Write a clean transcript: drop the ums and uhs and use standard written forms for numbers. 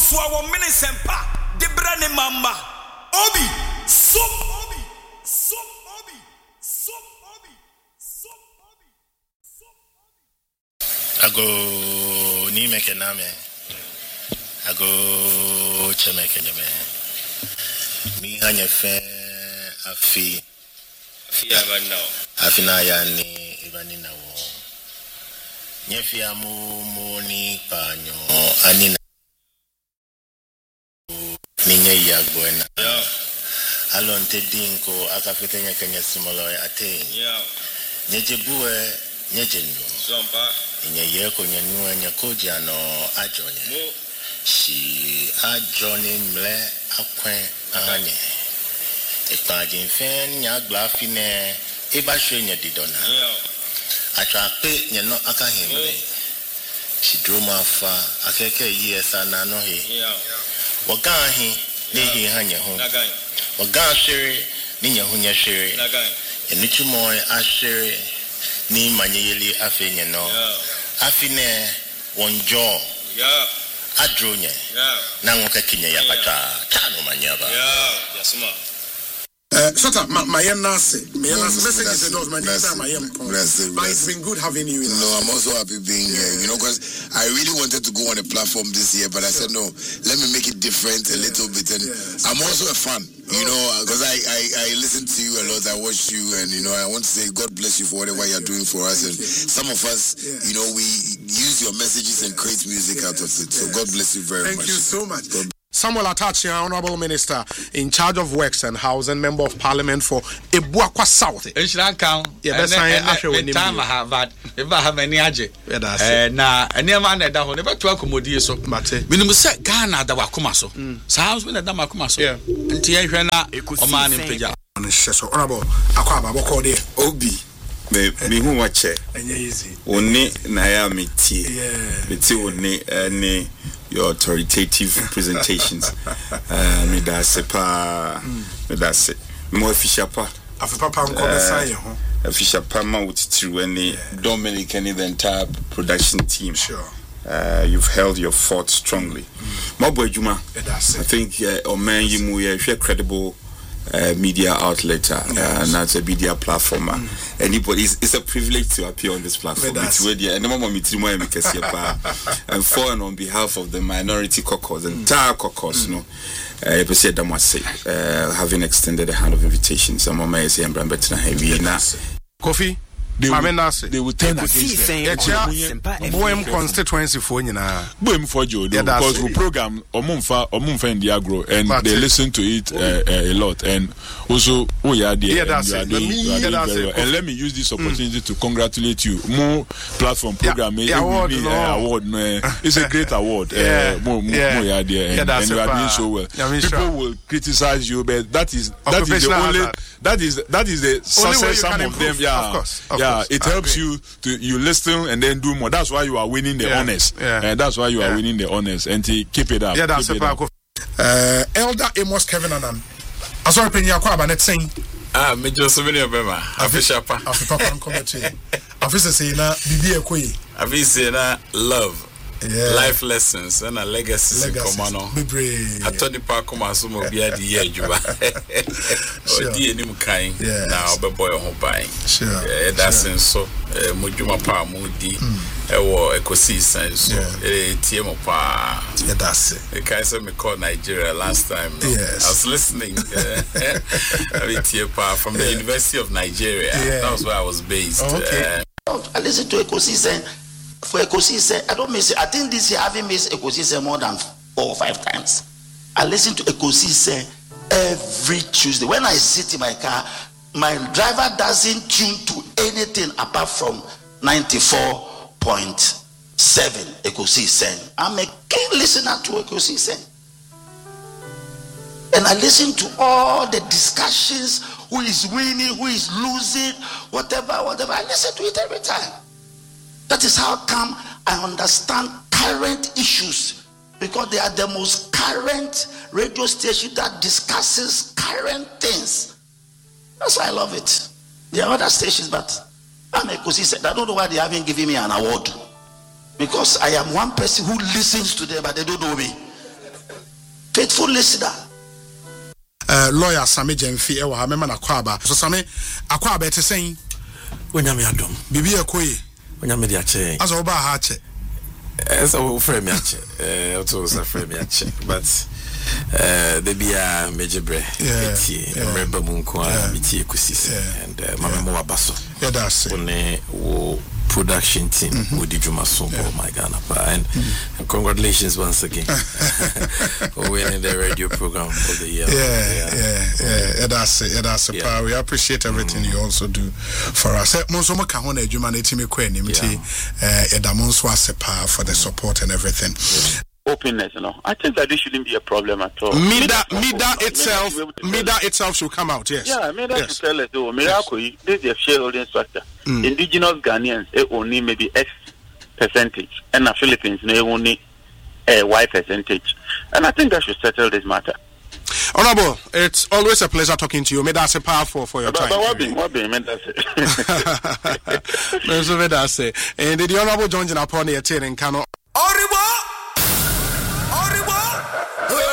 so our minisempa de brane mama obi so obi so obi so obi so obi so obi ago ni mekename ago chemeke nyame mi hanya fe afi abana afina ya ni ibani na wo nyefi amu ni panyo anina ninye ya gwena alon te dinko akafete nyakanya simolo ate nyejebuwe nyejendo zomba nye yeko nyenua nyakoja no ajonye shi ajoni mle akwen anye ekpajin fen nyagba fine ebahwe nya didona atwa pe nye no aka himle shi droma fa akeke yesa na no he waga hi ne hi hanye ho waga shere ni nya ho nya shere enichumo ashere ni manyeli afenye no afine wonjo adronye na ngoka kinya ya pata tano manyaba yasuma shut up, my message is those my name but it's been good having you with us. No, I'm also happy being here, you know, because I really wanted to go on a platform this year, but I said no, let me make it different a little bit, and I'm also a fan, you know, because I listen to you a lot, I watch you, and you know, I want to say God bless you for whatever you're doing for us, and some of us, you know, we use your messages and create music out of it, so God bless you very much. Thank you so much. Samuel Atachi, Honorable Minister in charge of Works and Housing, Member of Parliament for Ebuakwa South. Time I have that. If I have any aje, na any man that will never to accommodate so. Minimum set Ghana that Wakumaso. Sounds when a Damakumaso. And Tiana, a man in Peja. Honorable Aquaba, what called it? Obi. Me who watch it. Only Naya Miti only any your authoritative presentations. Me that's it. More official pa. Official Pama with through any Dominic and the entire production team. Sure. You've held your fort strongly. My boy Juma, I think Oman you credible media outlet and that's a media platform. Anybody, it's a privilege to appear on this platform. It's really and for and on behalf of the minority caucus, entire caucus, no. Having extended a hand of invitation, some of my Kofi. They will turn against them. Boem constituency for you now. Boem for you because we program Omunfa in the agro and they listen to it a lot and also you are there. And let me use this opportunity to congratulate you. More platform program award. It's a great award. More you are there and you are doing so well. People will criticize you, but that is the only that is the success. Some of them, it helps you to listen and then do more. That's why you are winning the honors. And that's why you are winning the honors. And to keep it up. That's it. Elder Amos Kevin Anan. I saw Penya Kwaba net saying. Me just Bema. Official pa. Official committee. Official say na bibi ekoyi. Official na love. Life lessons and a legacy commano. I told the park come as some of the idea juba. Dear Nimukai now, but boy home buying. Sure, that's so Mujuma Pa Moody, a ecosi sense, a TM pa. That's it. The Kaiser me called Nigeria last time. Yes, I was listening. From the University of Nigeria. That was where I was based. I listened to ecosi for ecosystem. I don't miss it. I think this year I haven't missed ecosystem more than 4 or 5 times. I listen to ecosystem every Tuesday. When I sit in my car, my driver doesn't tune to anything apart from 94.7 ecosystem. I'm a keen listener to ecosystem. And I listen to all the discussions, who is winning, who is losing, whatever. I listen to it every time. That is how come I understand current issues, because they are the most current radio station that discusses current things. That's why I love it. There are other stations, but I'm a said, I don't know why they haven't given me an award, because I am one person who listens to them, but they don't know me. faithful listener. Lawyer Sami Jemfi ewa ha mema na kwaba. So Sami akwaba ete sen Onyame adom. Bibi ekoyi. Onyame di ache. Aso oba ha ache. So frame ache. Also so frame ache. But they be a major bre. Remember munko miti kusisi and mama mo abaso. Yeah, that's it. One production team with the Juma Sombo, my Ghana. And congratulations once again. Winning the radio program of the year. Yeah, that's it. That's it. We appreciate everything you also do for us. Monso Makahone Juma Netimi Kweni, Edamonso Asepa for the support and everything. Openness, I think that this shouldn't be a problem at all. Mida itself should come out, yes. Yeah, Mida should tell us, Miracle, this is a shareholding structure. Indigenous Ghanaians only maybe X percentage, and the Philippines only Y percentage. And I think that should settle this matter. Honorable, it's always a pleasure talking to you. May that's a powerful for your time. What be? That's it. And the Honorable John Jinaponi attending Kano.